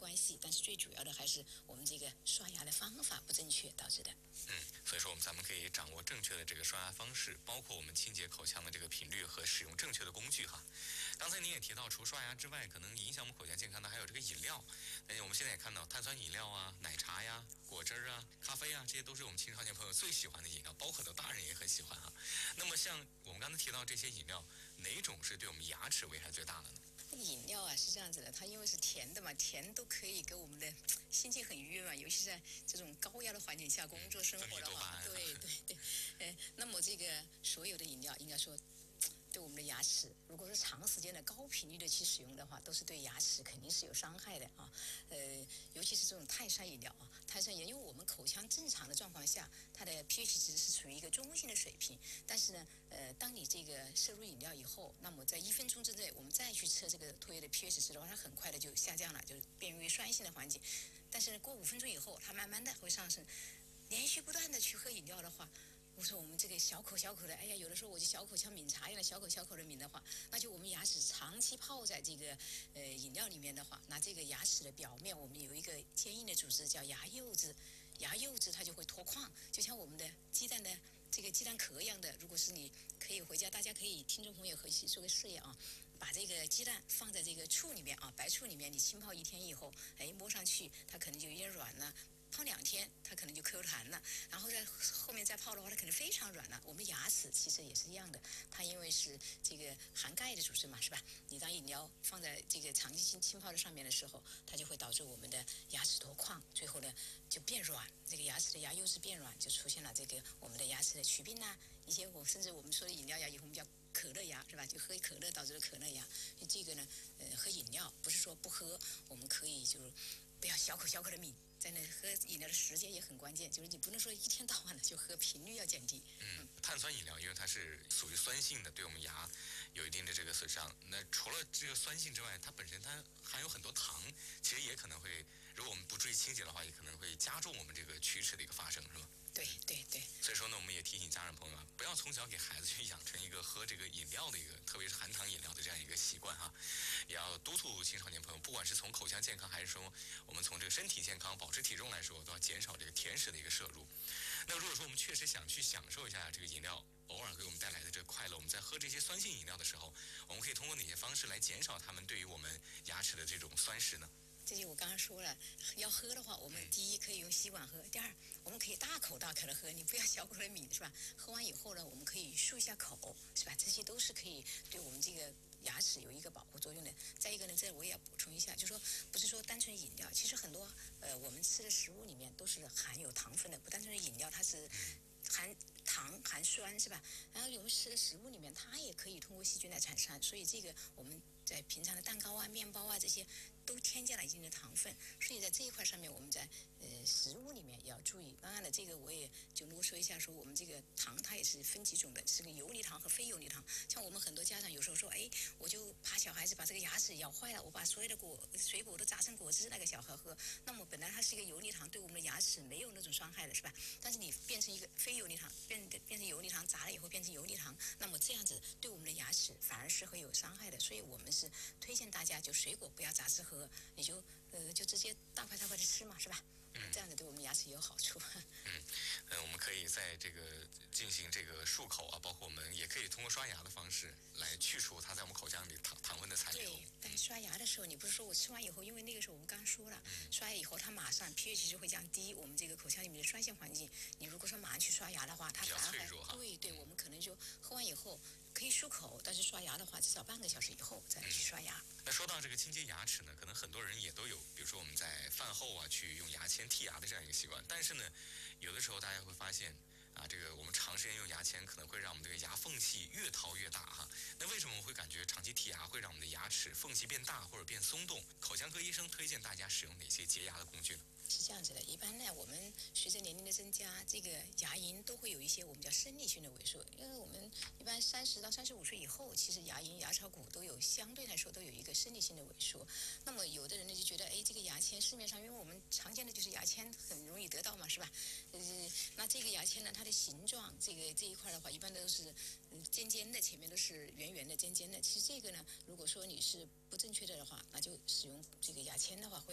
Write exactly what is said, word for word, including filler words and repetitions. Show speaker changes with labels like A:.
A: 关系，但是最主要的还是我们这个刷牙的方法不正确导致的。
B: 嗯，所以说我们咱们可以掌握正确的这个刷牙方式，包括我们清洁口腔的这个频率和使用正确的工具哈。刚才您也提到，除刷牙之外，可能影响我们口腔健康的还有这个饮料。但是我们现在也看到，碳酸饮料啊、奶茶呀、果汁啊、咖啡啊，这些都是我们青少年朋友最喜欢的饮料，包括很多大人也很喜欢哈。那么像我们刚才提到这些饮料，哪种是对我们牙齿危害最大的呢？
A: 那个饮料啊是这样子的，它因为是甜的嘛，甜都可以给我们的心情很愉悦嘛，尤其是在这种高压的环境下工作生活的话，
B: 嗯、
A: 对对对，呃，那么这个所有的饮料应该说。对我们的牙齿，如果是长时间的高频率的去使用的话，都是对牙齿肯定是有伤害的啊。呃，尤其是这种碳酸饮料啊，碳酸饮料，因为我们口腔正常的状况下，它的 pH 值是处于一个中性的水平。但是呢，呃，当你这个摄入饮料以后，那么在一分钟之内，我们再去测这个唾液的 pH 值的话，它很快的就下降了，就变为酸性的环境。但是呢，过五分钟以后，它慢慢的会上升。连续不断的去喝饮料的话，我说我们这个小口小口的，哎呀，有的时候我就小口像抿茶一样，小口小口的抿的话，那就我们牙齿长期泡在这个呃饮料里面的话，那这个牙齿的表面我们有一个坚硬的组织叫牙釉质，牙釉质它就会脱矿，就像我们的鸡蛋的这个鸡蛋壳一样的。如果是你可以回家，大家可以听众朋友可以去做个试验啊，把这个鸡蛋放在这个醋里面啊，白醋里面，你浸泡一天以后，哎，摸上去它可能就有点软了。泡两天，它可能就 Q 弹了，然后在后面再泡的话，它可能非常软了。我们牙齿其实也是一样的，它因为是这个含钙的组织嘛，是吧？你当饮料放在这个长期浸泡在上面的时候，它就会导致我们的牙齿脱矿，最后呢就变软，这个牙齿的牙釉质变软，就出现了这个我们的牙齿的龋病呐，一些我甚至我们说的饮料牙以后我们叫可乐牙，是吧？就喝可乐导致的可乐牙。这个呢，呃，喝饮料不是说不喝，我们可以就是不要小口小口的抿。在那喝饮料的时间也很关键，就是你不能说一天到晚的就喝，频率要减低。
B: 嗯，碳酸饮料因为它是属于酸性的，对我们牙有一定的这个损伤。那除了这个酸性之外，它本身它含有很多糖，其实也可能会，如果我们不注意清洁的话，也可能会加重我们这个龋齿的一个发生，是吧？
A: 对对对。
B: 所以说呢，我们也提醒家人朋友啊，不要从小给孩子去养成一个喝这个饮料的一个，特别是含糖饮料的这样一个习惯哈。也要督促青少年朋友，不管是从口腔健康，还是说我们从这个身体健康、保持体重来说，都要减少这个甜食的一个摄入。那如果说我们确实想去享受一下这个饮料偶尔给我们带来的这个快乐，我们在喝这些酸性饮料的时候，我们可以通过哪些方式来减少它们对于我们牙齿的这种酸蚀呢？
A: 这就我刚刚说了，要喝的话，我们第一可以用吸管喝，第二我们可以大口大口的喝，你不要小口的抿，是吧？喝完以后呢，我们可以漱一下口，是吧？这些都是可以对我们这个牙齿有一个保护作用的。再一个呢，这我也要补充一下，就说不是说单纯饮料，其实很多呃我们吃的食物里面都是含有糖分的，不单纯是饮料，它是含糖含酸，是吧？然后我们吃的食物里面，它也可以通过细菌来产生，所以这个我们在平常的蛋糕啊、面包啊这些都添加了一定的糖分，所以在这一块上面，我们在呃食物里面也要注意。当然了，这个我也就啰嗦一下，说我们这个糖它也是分几种的，是个游离糖和非游离糖。像我们很多家长有时候说，哎，我就怕小孩子把这个牙齿咬坏了，我把所有的果水果都榨成果汁，那个小孩喝，那么本来它是一个游离糖，对我们的牙齿没有那种伤害的，是吧？但是你变成一个非游离糖，变变成游离糖，炸了以后变成游离糖，那么这样子对我们的牙齿反而是会有伤害的。所以我们是推荐大家就水果不要榨汁喝，你就呃就直接大块大块的吃嘛，是吧？
B: 嗯，
A: 这样子对我们牙齿也有好处。
B: 嗯，呃，我们可以在这个进行这个漱口啊，包括我们也可以通过刷牙的方式来去除它在我们口腔里糖糖分的残留。
A: 对，但刷牙的时候，你不是说我吃完以后，因为那个时候我们刚刚说了，嗯、刷牙以后它马上 pH 就会降低，我们这个口腔里面的酸性环境，你如果说马上去刷牙的话，它反而还对对，我们可能就喝完以后可以漱口，但是刷牙的话，至少半个小时以后再去刷牙。
B: 嗯、那说到这个清洁牙齿呢，可能很多人也都有，比如说我们在饭后啊去用牙签剔牙的这样一个习惯，但是呢，有的时候大家会发现啊，这个我们长时间用牙签可能会让我们这个牙缝隙越掏越大哈。那为什么我们会感觉长期剔牙会让我们的牙齿缝隙变大或者变松动？口腔科医生推荐大家使用哪些洁牙的工具呢？
A: 是这样子的，一般呢，我们随着年龄的增加，这个牙龈都会有一些我们叫生理性的萎缩。因为我们一般三十到三十五岁以后，其实牙龈、牙槽骨都有相对来说都有一个生理性的萎缩。那么有的人呢就觉得，哎，这个牙签市面上，因为我们常见的就是牙签很容易得到嘛，是吧？呃，那这个牙签呢，它的形状，这个这一块的话，一般都是嗯尖尖的，前面都是圆圆的、尖尖的。其实这个呢，如果说你是不正确的的话，那就使用这个牙签的话会。